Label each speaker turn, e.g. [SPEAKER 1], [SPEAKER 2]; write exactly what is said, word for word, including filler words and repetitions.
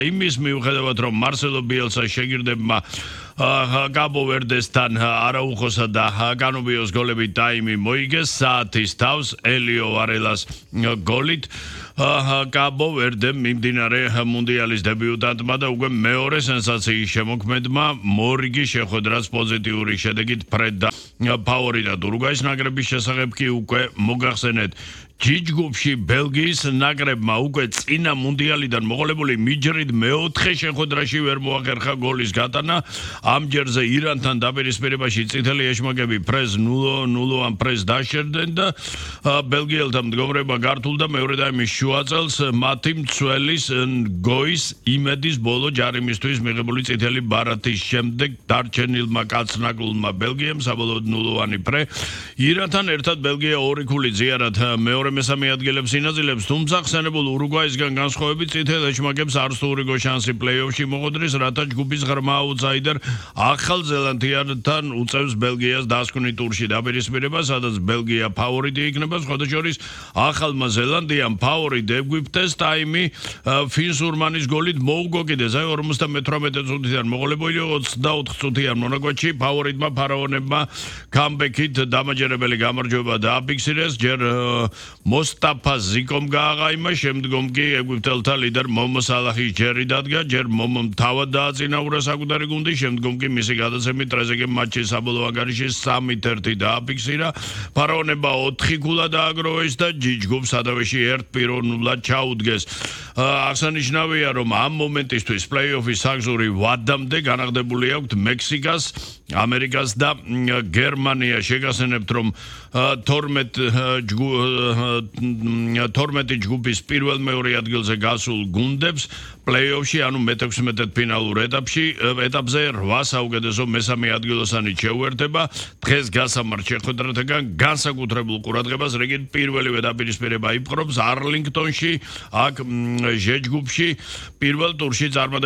[SPEAKER 1] იმის მიუხედავად რომ მარსელო ბიელსა შეგირდებმა კაბო ვერდესთან არაუხოსა და კანობიოს გოლები ტაიმი მოიგეს საათის თავს ელიო ვარელას გოლით კაბო ვერდემ მიმდინარე მუნდიალის დებიუტანტმა და უკვე მეორე სენსაციის შემოქმედმა მორიგი შეხვედრას პოზიტიური შედეგით ფრედა ფავორიტად ურუგვაის ნაკრების შესახებ კი უკვე მოგახსენეთ ჯიჯგუფში ბელგიის ნაკრებმა უკვე წინა მუნდიალიდან მოყოლებული მიჯრით მეოთხე შეხვედრაში ვერ მოახერხა გოლის გატანა ამჯერზე ირანთან დაპირისპირებაში წითელი ეშმაკები პრეს ნულ ნულოვან პრეს დაშერდნენ და ბელგიელთა მდგომრება გართულდა მეორე ტაიმის შუა წელს მათი მცველის გოის იმედის ბოლო ჯარიმისთვის მიღებული წითელი ბარათის შემდეგ დარჩენილმა კაცნაკლულმა ბელგიამ საბოლოოდ ნულოვანი პრე ირანთან ერთად ბელგია ორი ქულით ზიარად მეორე მესამე ადგილებს ინაწილებს, თუმცა ხსენებულ ურუგვაისგან განსხვავებით წითელ ეშმაკებს არც თუ ურიგო შანსი პლეი-ოფში მოყოდრის, რათა ჯგუფის ღრმა აუტსაიდერ ახალ ზელანდიასთან უწევს ბელგიას დასკვნით ტურში დაპირისპირება, სადაც ბელგია ფავორიტი იქნება, სხვადასხვა ახალმა ზელანდიამ ფავორიტ ეგვიპტეს ტაიმი ფინ სურმანის გოლით მოუგო კიდეც, აი ორმოცდამეთვრამეტე წუთიდან მოყოლებული ოცდაოთხ წუთიან მონაკვეთში ფავორიტმა ფარაონებმა კამბექით დამაჯერებელი გამარჯვება დააფიქსირეს, ჯერ მოსტაფა ზიკომ გააღაიმა, შემდგომ კი ეგვიპტელთა ლიდერ მომო სალახის ჯერი დადგა, ჯერ მომომ თავად დააწინაურა საკუთარი გუნდი, შემდგომ კი მისი გადაცემით ტრეზეგემ მატჩის საბოლოო ანგარიში სამით ერთი დააფიქსირა. ფარაონებმა ოთხი ქულა დააგროვეს და ჯიჯგუფ სადავეში ერთ პიროვნულად ჩაუდგეს. აღსანიშნავია, რომ ამ მომენტისთვის პლეი-ოფის საგზური ვადამდე განაღდებული აქვთ მექსიკას, ამერიკას და გერმანია. შეგახსენებთ, რომ თორმეტი ჯგუფის პირველ მეორე ადგილზე გასულ გუნდებს პლეი-ოფში, ანუ მეთექვსმეტე ფინალურ ეტაპში, ეტაპზე რვა საუკეთესო მესამე ადგილოსანი შეუერთება. დღეს გასამართ შეხვედრათაგან განსაკუთრებულ ყურადღებას რიგით პირველივე დაპირისპირება იპყრობს არლინგტონში, აქ ჟ ჯგუფში პირველ ტურში წარმატებული